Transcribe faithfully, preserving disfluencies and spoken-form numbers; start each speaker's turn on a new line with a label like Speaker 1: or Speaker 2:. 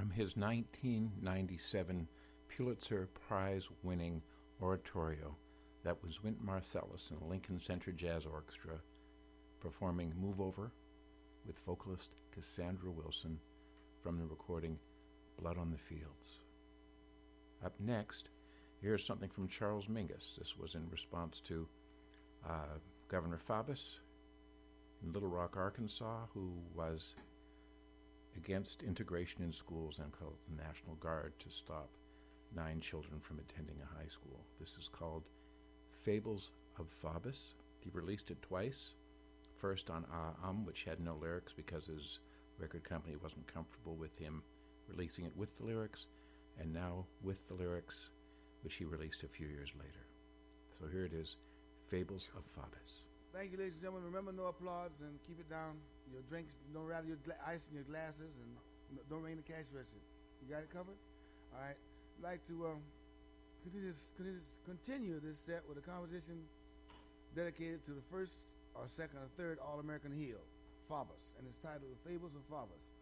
Speaker 1: from his nineteen ninety-seven Pulitzer Prize-winning oratorio. That was Wynton Marsalis and the Lincoln Center Jazz Orchestra performing Move Over with vocalist Cassandra Wilson from the recording Blood on the Fields. Up next, here's something from Charles Mingus. This was in response to uh, Governor Faubus in Little Rock, Arkansas, who was against integration in schools and called the National Guard to stop nine children from attending a high school. This is called Fables of Faubus. He released it twice, first on Ah Um, which had no lyrics because his record company wasn't comfortable with him releasing it with the lyrics, and now with the lyrics, which he released a few years later. So here it is, Fables of Faubus.
Speaker 2: Thank you, ladies and gentlemen. Remember, no applause and keep it down. Your drinks, don't rather your gla- ice in your glasses, and no, don't ring the cash register. You got it covered? All right. I'd like to um, continue, this, continue, this, continue this set with a composition dedicated to the first or second or third All-American heel, Faubus, and it's titled The Fables of Faubus.